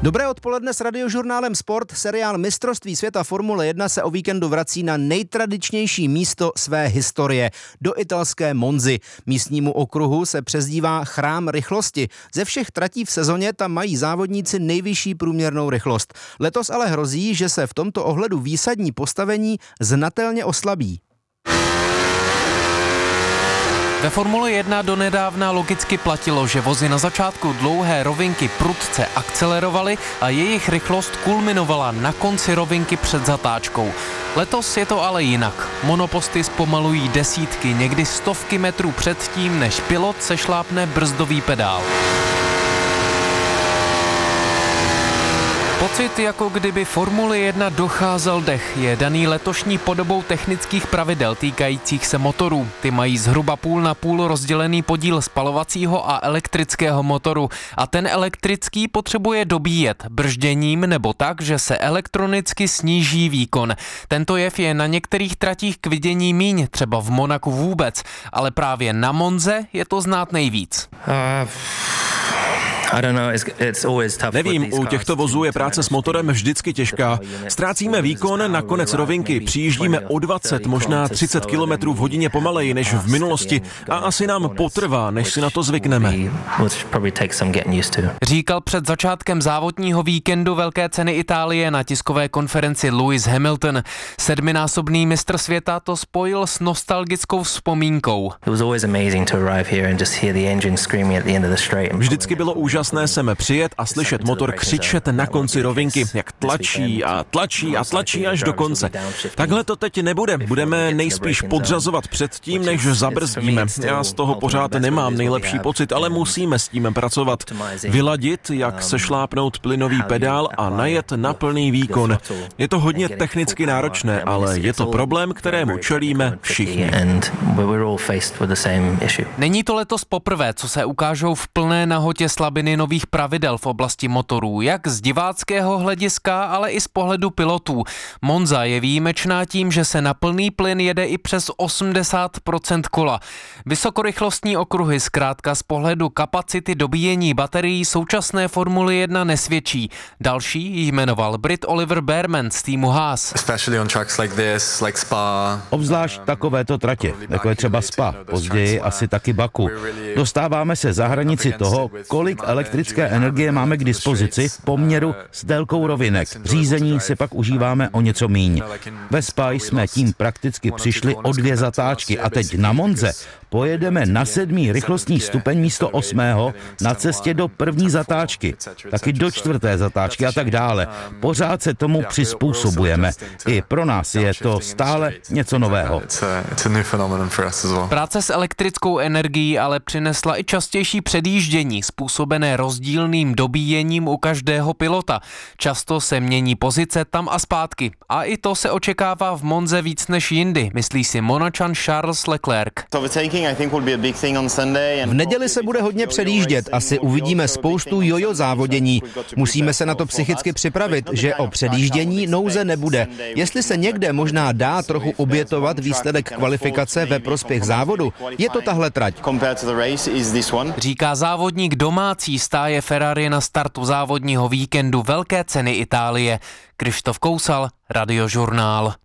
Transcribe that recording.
Dobré odpoledne s Radiožurnálem Sport. Seriál Mistrovství světa Formule 1 se o víkendu vrací na nejtradičnější místo své historie, do italské Monzy. Místnímu okruhu se přezdívá Chrám rychlosti. Ze všech tratí v sezóně tam mají závodníci nejvyšší průměrnou rychlost. Letos ale hrozí, že se v tomto ohledu výsadní postavení znatelně oslabí. Ve Formule 1 donedávna logicky platilo, že vozy na začátku dlouhé rovinky prudce akcelerovaly a jejich rychlost kulminovala na konci rovinky před zatáčkou. Letos je to ale jinak. Monoposty zpomalují desítky, někdy stovky metrů předtím, než pilot sešlápne brzdový pedál. Pocit, jako kdyby Formuli 1 docházel dech, je daný letošní podobou technických pravidel týkajících se motorů. Ty mají zhruba půl na půl rozdělený podíl spalovacího a elektrického motoru. A ten elektrický potřebuje dobíjet bržděním nebo tak, že se elektronicky sníží výkon. Tento jev je na některých tratích k vidění míň, třeba v Monaku vůbec, ale právě na Monze je to znát nejvíc. Nevím, u těchto vozů je práce s motorem vždycky těžká. Ztrácíme výkon na konec rovinky, přijíždíme o 20, možná 30 km v hodině pomaleji než v minulosti a asi nám potrvá, než si na to zvykneme. Říkal před začátkem závodního víkendu Velké ceny Itálie na tiskové konferenci Lewis Hamilton. Sedminásobný mistr světa to spojil s nostalgickou vzpomínkou. Vždycky bylo úžasné sem přijet a slyšet motor křičet na konci rovinky, jak tlačí a tlačí a tlačí až do konce. Takhle to teď nebude. Budeme nejspíš podřazovat předtím, než zabrzdíme. Já z toho pořád nemám nejlepší pocit, ale musíme s tím pracovat. Vyladit, jak sešlápnout plynový pedál a najet na plný výkon. Je to hodně technicky náročné, ale je to problém, kterému čelíme všichni. Není to letos poprvé, co se ukážou v plné nahotě slabiny nových pravidel v oblasti motorů, jak z diváckého hlediska, ale i z pohledu pilotů. Monza je výjimečná tím, že se na plný plyn jede i přes 80% kola. Vysokorychlostní okruhy zkrátka z pohledu kapacity dobíjení baterií současné Formule 1 nesvědčí. Další jmenoval Brit Oliver Bearman z týmu Haas. Obzvlášť takovéto tratě, jako je třeba Spa, později asi taky Baku. Dostáváme se za hranici toho, kolik elektrické energie máme k dispozici v poměru s délkou rovinek. Řízení si pak užíváme o něco míň. Ve Spa jsme tím prakticky přišli o 2 zatáčky a teď na Monze pojedeme na 7. rychlostní stupeň místo 8. na cestě do 1. zatáčky, taky do 4. zatáčky a tak dále. Pořád se tomu přizpůsobujeme. I pro nás je to stále něco nového. Práce s elektrickou energií ale přinesla i častější předjíždění, způsobené rozdílným dobíjením u každého pilota. Často se mění pozice tam a zpátky. A i to se očekává v Monze víc než jindy, myslí si Monačan Charles Leclerc. V neděli se bude hodně předjíždět, asi uvidíme spoustu jojo závodění. Musíme se na to psychicky připravit, že o předjíždění nouze nebude. Jestli se někde možná dá trochu obětovat výsledek kvalifikace ve prospěch závodu, je to tahle trať. Říká závodník domácí stáje Ferrari na startu závodního víkendu Velké ceny Itálie. Krištof Kousal, Radiožurnál.